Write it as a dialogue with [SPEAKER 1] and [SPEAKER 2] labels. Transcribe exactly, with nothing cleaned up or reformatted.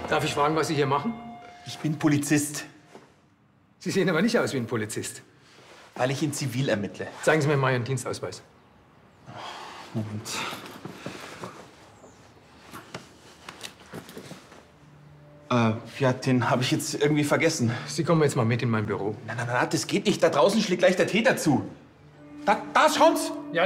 [SPEAKER 1] Darf ich fragen, was Sie hier machen?
[SPEAKER 2] Ich bin Polizist,
[SPEAKER 1] Sie sehen aber nicht aus wie ein Polizist.
[SPEAKER 2] weil ich in Zivil ermittle.
[SPEAKER 1] Zeigen Sie mir mal Ihren Dienstausweis.
[SPEAKER 2] Moment. Äh, ja, den habe ich jetzt irgendwie vergessen.
[SPEAKER 1] Sie kommen jetzt mal mit in mein Büro.
[SPEAKER 2] Na, na, na, das geht nicht. Da draußen schlägt gleich der Täter zu. Da, da, schauen's!
[SPEAKER 1] Ja,